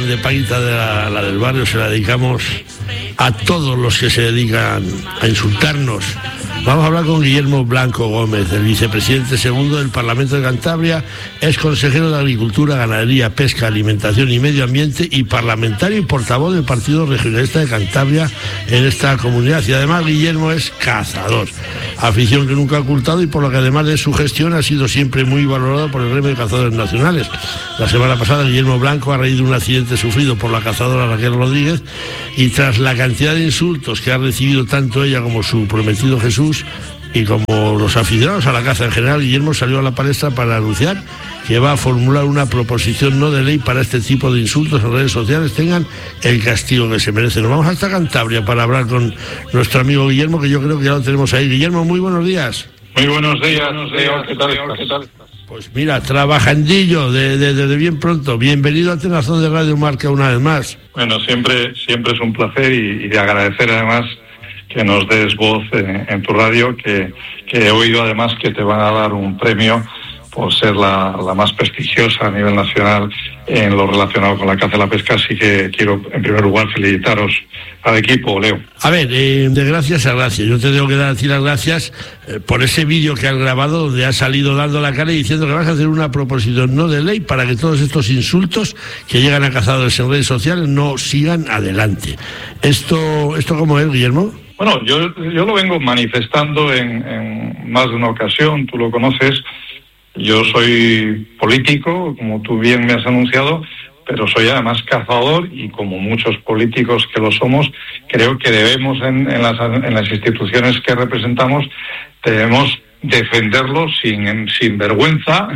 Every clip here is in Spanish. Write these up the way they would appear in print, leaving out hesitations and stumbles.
sección de Paquita de la del barrio se la dedicamos a todos los que se dedican a insultarnos. Vamos a hablar con Guillermo Blanco Gómez, el vicepresidente segundo del Parlamento de Cantabria, ex consejero de Agricultura, Ganadería, Pesca, Alimentación y Medio Ambiente y parlamentario y portavoz del Partido Regionalista de Cantabria en esta comunidad. Y además Guillermo es cazador, afición que nunca ha ocultado y por lo que además de su gestión ha sido siempre muy valorado por el gremio de cazadores nacionales. La semana pasada Guillermo Blanco, a raíz de un accidente sufrido por la cazadora Raquel Rodríguez y tras la cantidad de insultos que ha recibido tanto ella como su prometido Jesús y como los aficionados a la caza en general, Guillermo salió a la palestra para anunciar que va a formular una proposición no de ley para este tipo de insultos en redes sociales tengan el castigo que se merecen. Nos vamos hasta Cantabria para hablar con nuestro amigo Guillermo, que yo creo que ya lo tenemos ahí. Guillermo, muy buenos días. Muy buenos días. ¿Qué tal? Pues mira, trabajandillo desde bien pronto. Bienvenido a Tenazón de Radio Marca una vez más. Bueno, siempre es un placer y de agradecer además que nos des voz en tu radio, que he oído además que te van a dar un premio por ser la más prestigiosa a nivel nacional en lo relacionado con la caza y la pesca, así que quiero en primer lugar felicitaros al equipo, Leo. A ver, de gracias a gracias, yo te tengo que dar a ti las gracias por ese vídeo que has grabado donde has salido dando la cara y diciendo que vas a hacer una proposición no de ley para que todos estos insultos que llegan a cazadores en redes sociales no sigan adelante. ¿Esto cómo es, Guillermo? Bueno, yo lo vengo manifestando en más de una ocasión, tú lo conoces. Yo soy político, como tú bien me has anunciado, pero soy además cazador y como muchos políticos que lo somos, creo que debemos en las instituciones que representamos, debemos defenderlo sin vergüenza,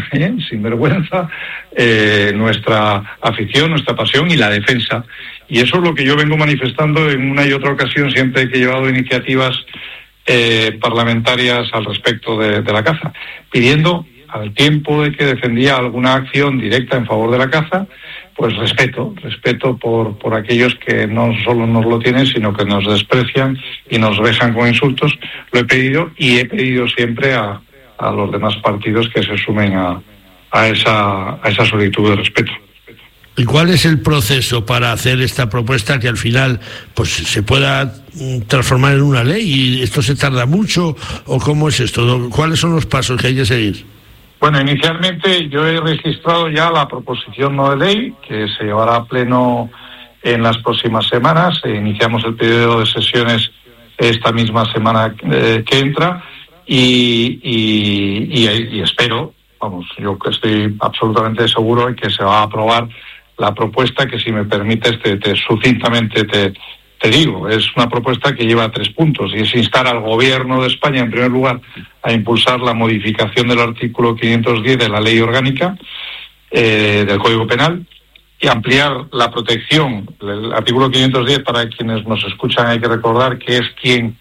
nuestra afición, nuestra pasión y la defensa. Y eso es lo que yo vengo manifestando en una y otra ocasión siempre que he llevado iniciativas parlamentarias al respecto de la caza, pidiendo al tiempo de que defendía alguna acción directa en favor de la caza, pues respeto por aquellos que no solo nos lo tienen, sino que nos desprecian y nos vejan con insultos. Lo he pedido y he pedido siempre a los demás partidos que se sumen a esa solicitud de respeto. ¿Y cuál es el proceso para hacer esta propuesta que al final pues se pueda transformar en una ley? ¿Y esto se tarda mucho o cómo es esto? ¿Cuáles son los pasos que hay que seguir? Bueno, inicialmente yo he registrado ya la proposición no de ley que se llevará a pleno en las próximas semanas. Iniciamos el periodo de sesiones esta misma semana que entra y espero, yo estoy absolutamente seguro de que se va a aprobar la propuesta que, si me permites, sucintamente te digo, es una propuesta que lleva 3 puntos y es instar al Gobierno de España, en primer lugar, a impulsar la modificación del artículo 510 de la Ley Orgánica del Código Penal y ampliar la protección. El artículo 510, para quienes nos escuchan, hay que recordar que es quien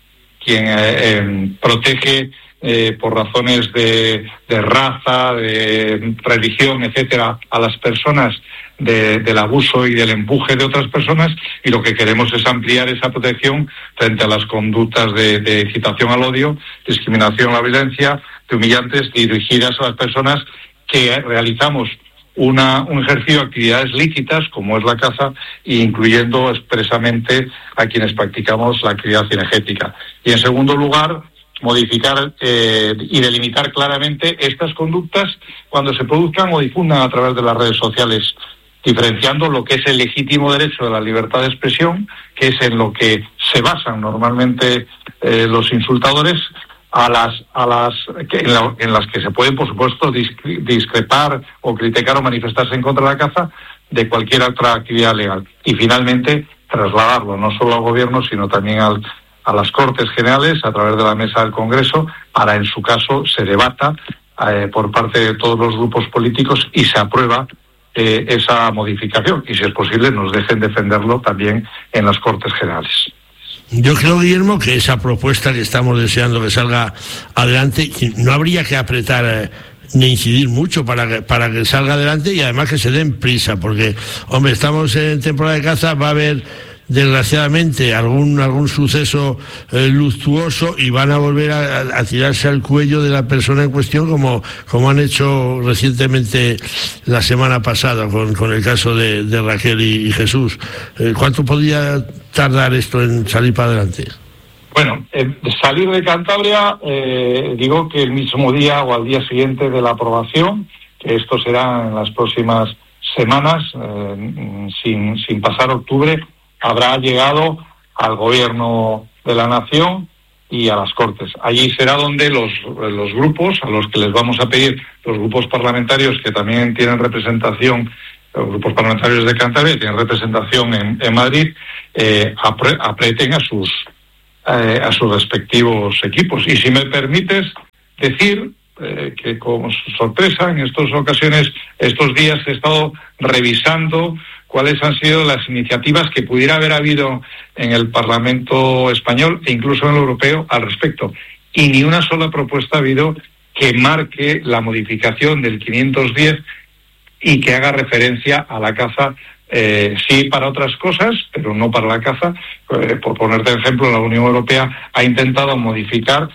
protege por razones de raza, de religión, etcétera, a las personas del abuso y del empuje de otras personas, y lo que queremos es ampliar esa protección frente a las conductas de incitación al odio, discriminación a la violencia, de humillantes dirigidas a las personas que realizamos un ejercicio de actividades lícitas como es la caza, incluyendo expresamente a quienes practicamos la actividad cinegética. Y en segundo lugar, modificar y delimitar claramente estas conductas cuando se produzcan o difundan a través de las redes sociales, diferenciando lo que es el legítimo derecho de la libertad de expresión, que es en lo que se basan normalmente los insultadores, en las que se pueden, por supuesto, discrepar o criticar o manifestarse en contra de la caza, de cualquier otra actividad legal. Y finalmente, trasladarlo no solo al Gobierno, sino también a las Cortes Generales, a través de la mesa del Congreso, para, en su caso, se debata por parte de todos los grupos políticos y se aprueba esa modificación. Y, si es posible, nos dejen defenderlo también en las Cortes Generales. Yo creo, Guillermo, que esa propuesta que estamos deseando que salga adelante, no habría que apretar ni incidir mucho para que salga adelante, y además que se den prisa, porque, hombre, estamos en temporada de caza, va a haber desgraciadamente algún suceso luctuoso y van a volver a tirarse al cuello de la persona en cuestión, como han hecho recientemente la semana pasada con el caso de Raquel y Jesús. ¿Cuánto podría tardar esto en salir para adelante? Bueno, salir de Cantabria, digo que el mismo día o al día siguiente de la aprobación, que esto será en las próximas semanas, sin pasar octubre, habrá llegado al Gobierno de la Nación y a las Cortes. Allí será donde los grupos, a los que les vamos a pedir, los grupos parlamentarios que también tienen representación, los grupos parlamentarios de Cantabria tienen representación en Madrid, aprieten a sus respectivos equipos. Y si me permites decir que como sorpresa, en estas ocasiones, estos días he estado revisando cuáles han sido las iniciativas que pudiera haber habido en el Parlamento español e incluso en el europeo al respecto. Y ni una sola propuesta ha habido que marque la modificación del 510 y que haga referencia a la caza. Sí para otras cosas, pero no para la caza. Por ponerte ejemplo, la Unión Europea ha intentado modificar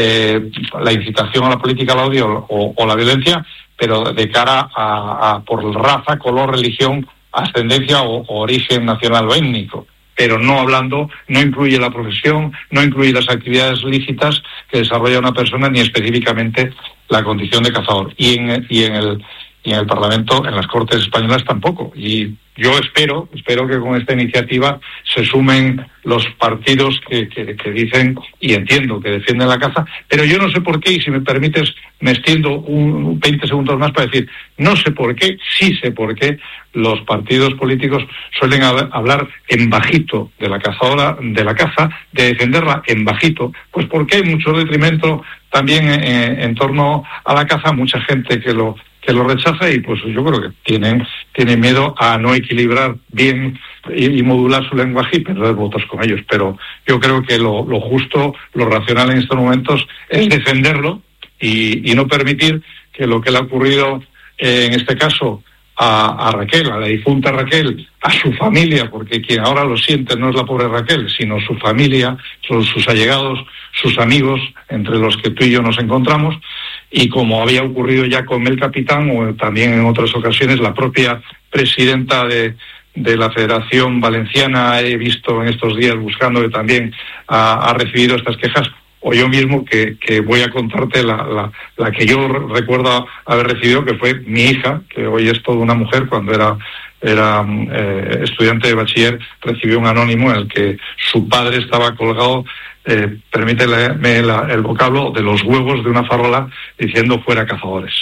la incitación a la política, al odio o la violencia, pero de cara a por raza, color, religión, ascendencia o origen nacional o étnico. Pero no incluye la profesión, no incluye las actividades lícitas que desarrolla una persona, ni específicamente la condición de cazador. Y en el Parlamento, en las Cortes españolas tampoco. Y yo espero que con esta iniciativa se sumen los partidos que dicen, y entiendo, que defienden la caza, pero yo no sé por qué, y si me permites me extiendo 20 segundos más para decir, no sé por qué, sí sé por qué los partidos políticos suelen hablar en bajito de la caza, de defenderla en bajito, pues porque hay mucho detrimento también en torno a la caza, mucha gente que lo rechaza, y pues yo creo que tienen miedo a no equilibrar bien y modular su lenguaje y perder votos con ellos. Pero yo creo que lo justo, lo racional en estos momentos es defenderlo y no permitir que lo que le ha ocurrido en este caso a Raquel, a la difunta Raquel, a su familia, porque quien ahora lo siente no es la pobre Raquel, sino su familia, son sus allegados, sus amigos, entre los que tú y yo nos encontramos, y como había ocurrido ya con Mel Capitán, o también en otras ocasiones, la propia presidenta de la Federación Valenciana, he visto en estos días buscando, que también ha recibido estas quejas, o yo mismo que voy a contarte la que yo recuerdo haber recibido, que fue mi hija, que hoy es toda una mujer, cuando era estudiante de bachiller, recibió un anónimo en el que su padre estaba colgado, permíteme el vocablo, de los huevos de una farola, diciendo fuera cazadores.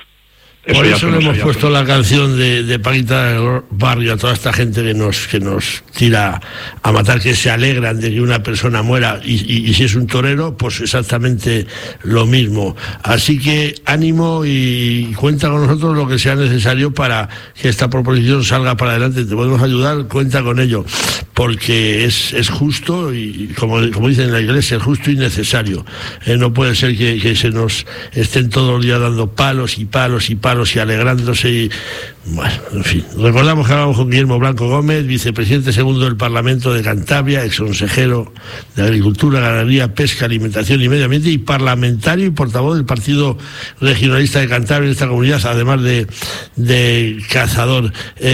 Por eso le hemos puesto la canción de Paquita del Barrio a toda esta gente que nos tira a matar, que se alegran de que una persona muera, y si es un torero, pues exactamente lo mismo. Así que ánimo y cuenta con nosotros lo que sea necesario para que esta proposición salga para adelante. Te podemos ayudar, cuenta con ello, porque es justo y como dicen en la iglesia, es justo y necesario. No puede ser que se nos estén todos los días dando palos y palos y palos y alegrándose y bueno, en fin. Recordamos que hablamos con Guillermo Blanco Gómez, vicepresidente segundo del Parlamento de Cantabria, exconsejero de Agricultura, Ganadería, Pesca, Alimentación y Medio Ambiente, y parlamentario y portavoz del Partido Regionalista de Cantabria en esta comunidad, además de cazador.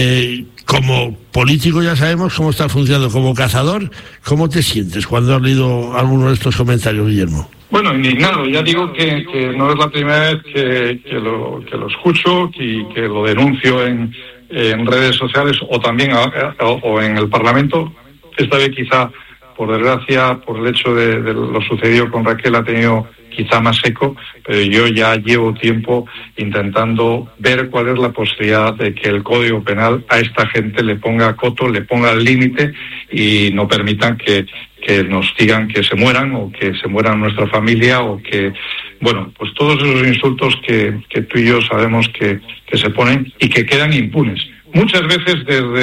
Como político ya sabemos cómo está funcionando. Como cazador, ¿cómo te sientes cuando has leído alguno de estos comentarios, Guillermo? Bueno, indignado. Ya digo que no es la primera vez que lo escucho y que lo denuncio en redes sociales o también o en el Parlamento. Esta vez quizá, por desgracia, por el hecho de lo sucedido con Raquel, ha tenido quizá más eco, pero yo ya llevo tiempo intentando ver cuál es la posibilidad de que el Código Penal a esta gente le ponga coto, le ponga límite y no permitan que nos digan que se mueran o que se mueran nuestra familia o que, bueno, pues todos esos insultos que tú y yo sabemos que se ponen y que quedan impunes. Muchas veces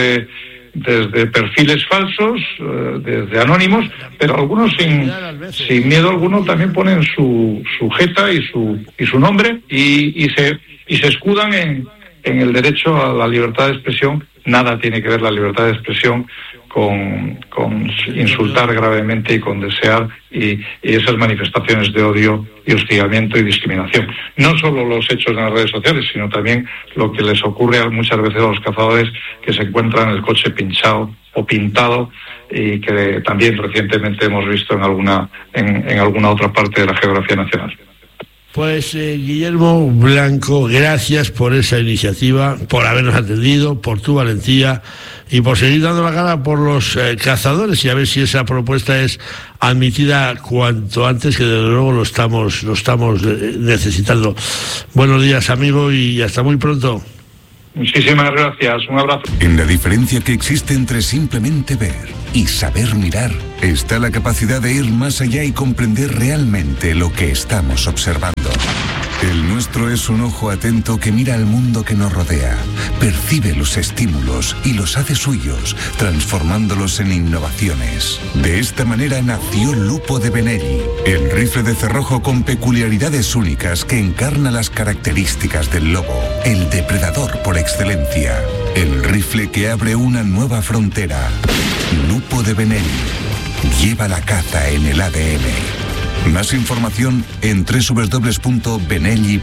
desde perfiles falsos, desde anónimos, pero algunos sin miedo alguno también ponen su jeta y su nombre y se escudan en el derecho a la libertad de expresión nada tiene que ver la libertad de expresión con insultar gravemente y con desear y esas manifestaciones de odio y hostigamiento y discriminación. No solo los hechos en las redes sociales, sino también lo que les ocurre muchas veces a los cazadores que se encuentran el coche pinchado o pintado, y que también recientemente hemos visto en alguna otra parte de la geografía nacional. Pues Guillermo Blanco, gracias por esa iniciativa, por habernos atendido, por tu valentía y por seguir dando la cara por los cazadores, y a ver si esa propuesta es admitida cuanto antes, que desde luego lo estamos necesitando. Buenos días, amigo, y hasta muy pronto. Muchísimas gracias, un abrazo. En la diferencia que existe entre simplemente ver y saber mirar, está la capacidad de ir más allá y comprender realmente lo que estamos observando. El nuestro es un ojo atento que mira al mundo que nos rodea, percibe los estímulos y los hace suyos, transformándolos en innovaciones. De esta manera nació Lupo de Benelli, el rifle de cerrojo con peculiaridades únicas que encarna las características del lobo, el depredador por excelencia, el rifle que abre una nueva frontera. Lupo de Benelli lleva la caza en el ADN. Más información en www.benelli.it.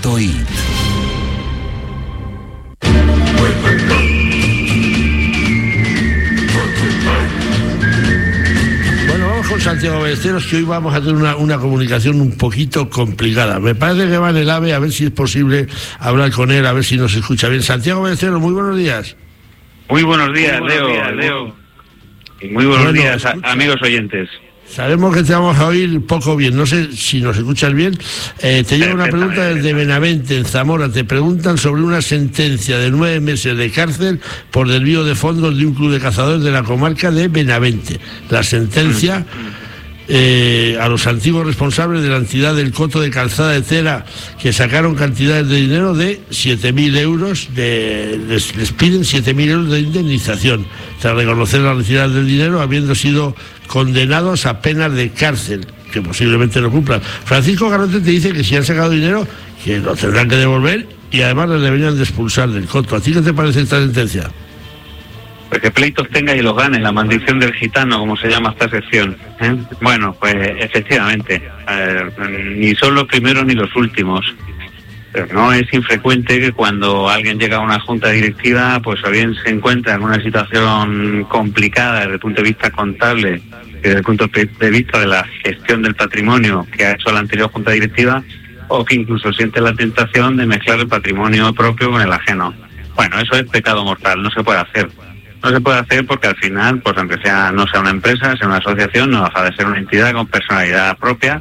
Bueno, vamos con Santiago Ballesteros, que hoy vamos a tener una comunicación un poquito complicada. Me parece que va en el AVE, a ver si es posible hablar con él, a ver si nos escucha bien. Santiago Ballesteros, muy buenos días. Muy buenos días, Leo. Y muy buenos días, amigos oyentes. Sabemos que te vamos a oír poco bien, no sé si nos escuchas bien. Te llega una pregunta desde Benavente, en Zamora. Te preguntan sobre una sentencia de 9 meses de cárcel por desvío de fondos de un club de cazadores de la comarca de Benavente. La sentencia a los antiguos responsables de la entidad del Coto de Calzada de Cera, que sacaron cantidades de dinero de 7.000 euros, les piden 7.000 euros de indemnización, tras reconocer la retirada del dinero, habiendo sido condenados a penas de cárcel, que posiblemente no cumplan. Francisco Garrote te dice que si han sacado dinero, que lo tendrán que devolver, y además les deberían de expulsar del Coto. ¿A ti qué te parece esta sentencia? Pues que pleitos tenga y los gane, la maldición del gitano, como se llama esta sección. Bueno, pues efectivamente, ni son los primeros ni los últimos. Pero no es infrecuente que cuando alguien llega a una junta directiva, pues o bien se encuentra en una situación complicada desde el punto de vista contable, desde el punto de vista de la gestión del patrimonio que ha hecho la anterior junta directiva, o que incluso siente la tentación de mezclar el patrimonio propio con el ajeno. Bueno, eso es pecado mortal, no se puede hacer. No se puede hacer porque al final, pues aunque no sea una empresa, sea una asociación, no deja de ser una entidad con personalidad propia.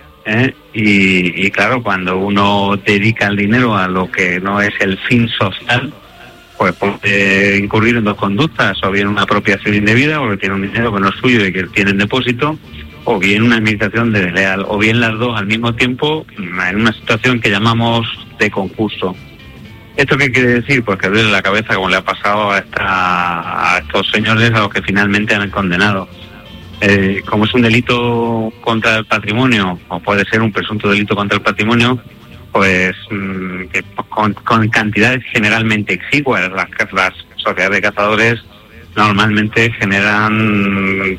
Y claro, cuando uno dedica el dinero a lo que no es el fin social, pues puede incurrir en dos conductas: o bien una apropiación indebida, porque tiene un dinero que no es suyo y que tiene en depósito, o bien una administración desleal, o bien las dos al mismo tiempo, en una situación que llamamos de concurso. ¿Esto qué quiere decir? Pues que duele la cabeza, como le ha pasado a estos señores a los que finalmente han condenado. Como es un delito contra el patrimonio, o puede ser un presunto delito contra el patrimonio, pues que con cantidades generalmente exiguas, las sociedades de cazadores normalmente generan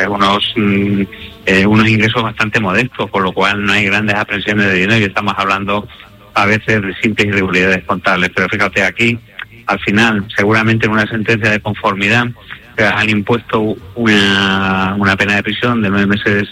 unos ingresos bastante modestos, por lo cual no hay grandes aprehensiones de dinero, y estamos hablando a veces de simples irregularidades contables. Pero fíjate, aquí al final, seguramente en una sentencia de conformidad, han impuesto una pena de prisión de 9 meses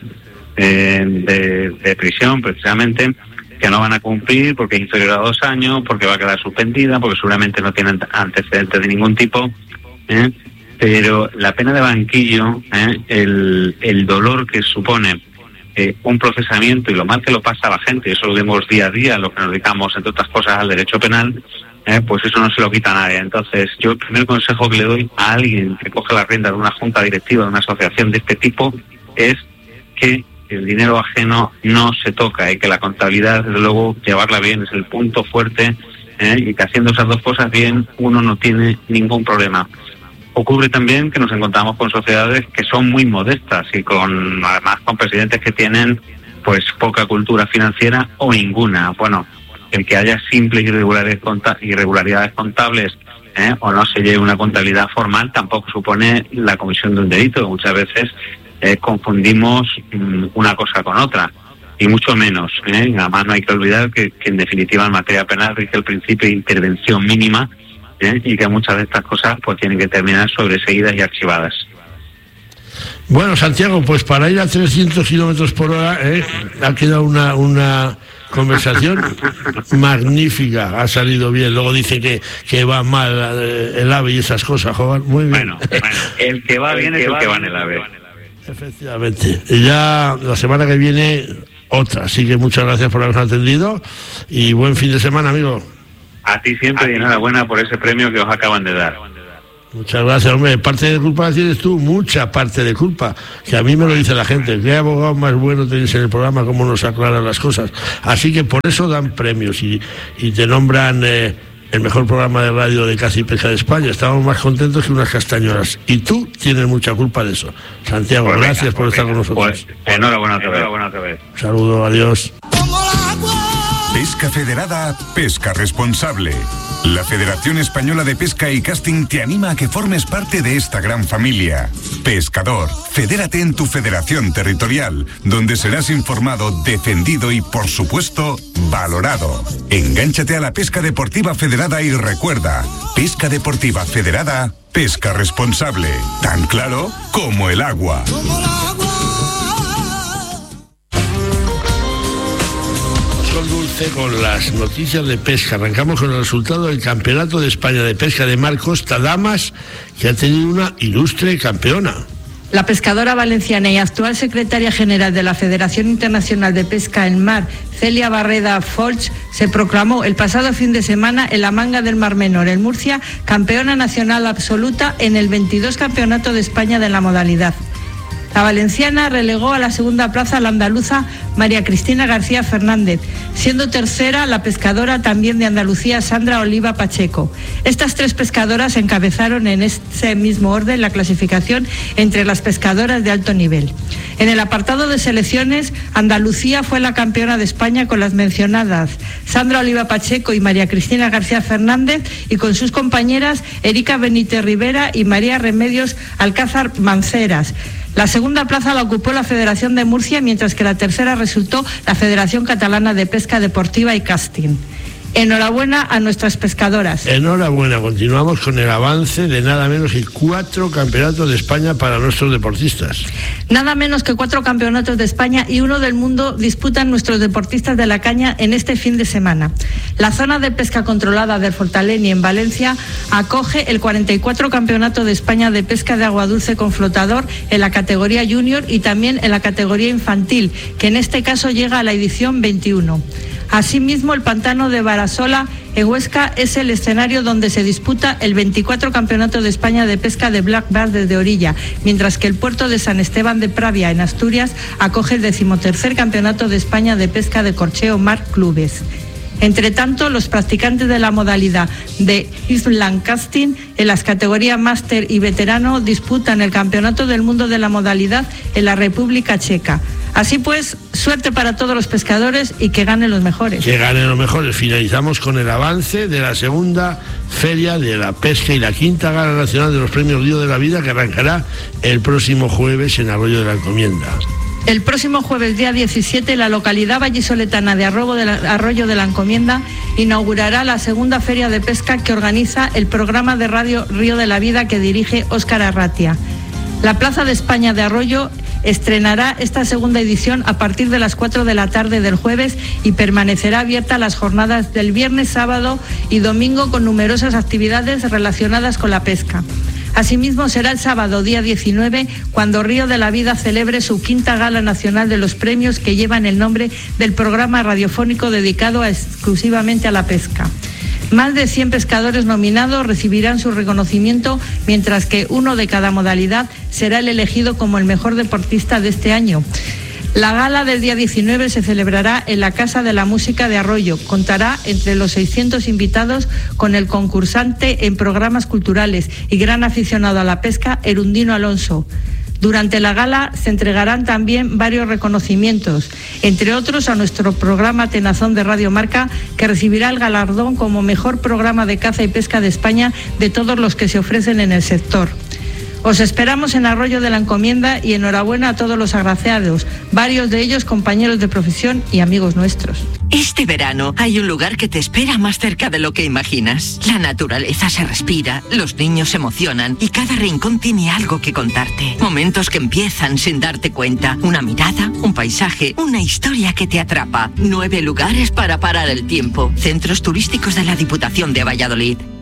de prisión, precisamente, que no van a cumplir porque es inferior a 2 años, porque va a quedar suspendida, porque seguramente no tienen antecedentes de ningún tipo. Pero la pena de banquillo, el dolor que supone un procesamiento y lo mal que lo pasa a la gente, eso lo vemos día a día, lo que nos dedicamos, entre otras cosas, al derecho penal, pues eso no se lo quita a nadie. Entonces, yo el primer consejo que le doy a alguien que coge la rienda de una junta directiva, de una asociación de este tipo, es que el dinero ajeno no se toca, y que la contabilidad, desde luego, llevarla bien es el punto fuerte, y que haciendo esas dos cosas bien, uno no tiene ningún problema. Ocurre también que nos encontramos con sociedades que son muy modestas y además con presidentes que tienen pues poca cultura financiera o ninguna. Bueno, el que haya simples irregularidades contables o no se lleve una contabilidad formal, tampoco supone la comisión de un delito. Muchas veces confundimos una cosa con otra, y mucho menos. Además, no hay que olvidar que en definitiva en materia penal rige el principio de intervención mínima, y que muchas de estas cosas pues tienen que terminar sobreseídas y archivadas. Bueno, Santiago, pues para ir a 300 kilómetros por hora ha quedado una conversación magnífica, ha salido bien. Luego dice que va mal el AVE y esas cosas, joder, muy bien. Bueno, el que va bien es el que va en el AVE. Efectivamente. Y ya la semana que viene otra, así que muchas gracias por habernos atendido y buen fin de semana, amigo. A ti siempre y enhorabuena por ese premio que os acaban de dar. Muchas gracias, hombre. Parte de culpa la tienes tú, mucha parte de culpa, que a mí me lo dice la gente. ¿Qué abogado más bueno tenéis en el programa? ¿Cómo nos aclaran las cosas? Así que por eso dan premios y te nombran el mejor programa de radio de caza y pesca de España. Estamos más contentos que unas castañuelas. Y tú tienes mucha culpa de eso. Santiago, pues gracias por estar con nosotros. Pues, enhorabuena otra vez. Un saludo, adiós. Pesca Federada, pesca responsable. La Federación Española de Pesca y Casting te anima a que formes parte de esta gran familia. Pescador, fedérate en tu federación territorial, donde serás informado, defendido y, por supuesto, valorado. Engánchate a la pesca deportiva federada y recuerda, pesca deportiva federada, pesca responsable. Tan claro como el agua. Dulce con las noticias de pesca. Arrancamos con el resultado del Campeonato de España de Pesca de Mar Costa Damas, que ha tenido una ilustre campeona. La pescadora valenciana y actual secretaria general de la Federación Internacional de Pesca en Mar, Celia Barreda Folch, se proclamó el pasado fin de semana en la Manga del Mar Menor, en Murcia, campeona nacional absoluta en el 22 Campeonato de España de la modalidad. La valenciana relegó a la segunda plaza a la andaluza María Cristina García Fernández, siendo tercera la pescadora también de Andalucía Sandra Oliva Pacheco. Estas tres pescadoras encabezaron en ese mismo orden la clasificación entre las pescadoras de alto nivel. En el apartado de selecciones, Andalucía fue la campeona de España con las mencionadas Sandra Oliva Pacheco y María Cristina García Fernández, y con sus compañeras Erika Benítez Rivera y María Remedios Alcázar Manceras. La segunda plaza la ocupó la Federación de Murcia, mientras que la tercera resultó la Federación Catalana de Pesca Deportiva y Casting. Enhorabuena a nuestras pescadoras. Enhorabuena, continuamos con el avance de nada menos que 4 campeonatos de España para nuestros deportistas. Nada menos que 4 campeonatos de España y 1 del mundo disputan nuestros deportistas de la caña en este fin de semana. La zona de pesca controlada del Fortaleny en Valencia acoge el 44 Campeonato de España de Pesca de Agua Dulce con flotador en la categoría junior y también en la categoría infantil, que en este caso llega a la edición 21. Asimismo, el pantano de Barasola en Huesca es el escenario donde se disputa el 24 Campeonato de España de Pesca de Black Bass desde orilla, mientras que el puerto de San Esteban de Pravia en Asturias acoge el 13º Campeonato de España de Pesca de Corcheo Mar Clubes. Entre tanto, los practicantes de la modalidad de Island Casting en las categorías máster y veterano disputan el Campeonato del Mundo de la modalidad en la República Checa. Así pues, suerte para todos los pescadores y que ganen los mejores. Que ganen los mejores. Finalizamos con el avance de la segunda Feria de la Pesca y la quinta Gala Nacional de los Premios Río de la Vida, que arrancará el próximo jueves en Arroyo de la Encomienda. El próximo jueves, día 17, la localidad vallisoletana de Arroyo de la Encomienda inaugurará la segunda feria de pesca que organiza el programa de radio Río de la Vida que dirige Óscar Arratia. La Plaza de España de Arroyo estrenará esta segunda edición a partir de las 4 de la tarde del jueves y permanecerá abierta las jornadas del viernes, sábado y domingo con numerosas actividades relacionadas con la pesca. Asimismo, será el sábado, día 19, cuando Río de la Vida celebre su quinta Gala Nacional de los Premios, que llevan el nombre del programa radiofónico dedicado exclusivamente a la pesca. Más de 100 pescadores nominados recibirán su reconocimiento, mientras que uno de cada modalidad será el elegido como el mejor deportista de este año. La gala del día 19 se celebrará en la Casa de la Música de Arroyo. Contará entre los 600 invitados con el concursante en programas culturales y gran aficionado a la pesca, Erundino Alonso. Durante la gala se entregarán también varios reconocimientos, entre otros a nuestro programa Tenazón de Radio Marca, que recibirá el galardón como mejor programa de caza y pesca de España de todos los que se ofrecen en el sector. Os esperamos en Arroyo de la Encomienda y enhorabuena a todos los agraciados, varios de ellos compañeros de profesión y amigos nuestros. Este verano hay un lugar que te espera más cerca de lo que imaginas. La naturaleza se respira, los niños se emocionan y cada rincón tiene algo que contarte. Momentos que empiezan sin darte cuenta. Una mirada, un paisaje, una historia que te atrapa. 9 lugares para parar el tiempo. Centros turísticos de la Diputación de Valladolid.